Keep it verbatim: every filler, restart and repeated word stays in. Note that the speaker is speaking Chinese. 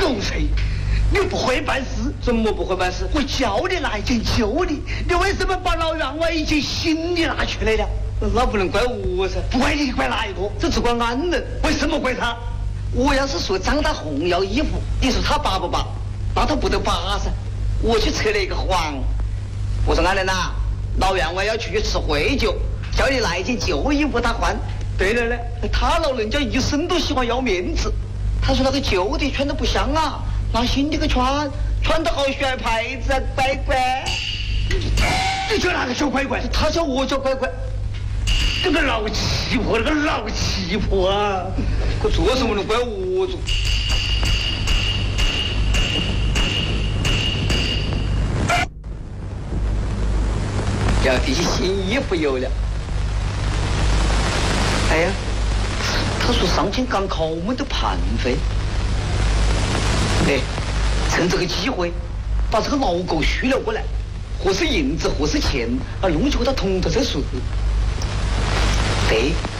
懂谁？你不会办事？ 怎么不会办事？ 我叫你拿一件旧的，你为什么把老员外一件新的拿去来了？ 那不能怪我噻， 不怪你，怪哪一个？ 这只怪俺人。 为什么怪他？ 我要是说张大红要衣服，你说他拔不拔？那他不得拔噻。我去扯了一个谎，我说俺人呐，老员外要出去吃会酒，叫你拿一件旧衣服他换。 对了嘞， 他老人家一生都喜欢要面子，他说那个旧的穿得不像啊，拿新的给穿，穿得好选牌子啊，乖乖。 你叫哪个小乖乖？ 他叫我叫乖乖。 这个老气婆，这个老气婆啊！ 可做什么能怪我做？要这些新衣服有了。哎呀，他说上京赶考没得盘费，哎，趁这个机会把这个老狗续了过来，或是银子，或是钱，啊，弄去给他统统再说。对，